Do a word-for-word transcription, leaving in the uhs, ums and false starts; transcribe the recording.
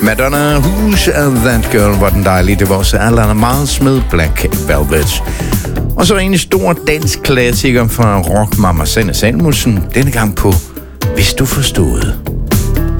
Madonna, Who's That Girl, var den dejlige. Det var også Alana Miles med Black Velvet. Og så en stor dansk klassiker fra rock Mamma Sanne Salmussen, denne gang på Hvis du forstod.